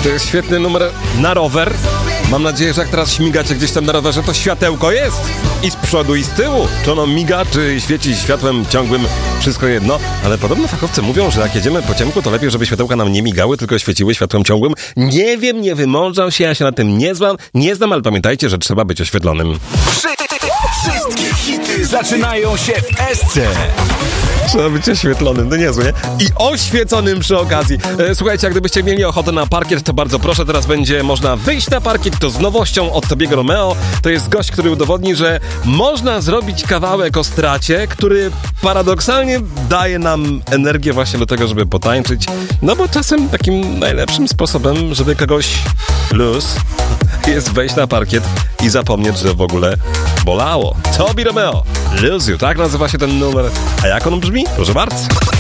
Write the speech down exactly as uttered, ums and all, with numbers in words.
To jest świetny numer na rower. Mam nadzieję, że jak teraz śmigacie gdzieś tam na rowerze, to światełko jest. I z przodu, i z tyłu. Czy ono miga, czy świeci światłem ciągłym, wszystko jedno. Ale podobno fachowcy mówią, że jak jedziemy po ciemku, to lepiej, żeby światełka nam nie migały, tylko świeciły światłem ciągłym. Nie wiem, nie wymądrzam się, ja się na tym nie znam, nie znam, ale pamiętajcie, że trzeba być oświetlonym. Wszystkie hity zaczynają się w S C. Trzeba być oświetlonym, to niezłe, nie? I oświeconym przy okazji. E, słuchajcie, jak gdybyście mieli ochotę na parkiet, to bardzo proszę, teraz będzie można wyjść na parkiet, to z nowością od Tobiego Romeo. To jest gość, który udowodni, że można zrobić kawałek o stracie, który paradoksalnie daje nam energię właśnie do tego, żeby potańczyć. No bo czasem takim najlepszym sposobem, żeby kogoś luz, jest wejść na parkiet i zapomnieć, że w ogóle bolało. Tobi Romeo, Lose You, tak nazywa się ten numer. A jak on brzmi? Proszę bardzo.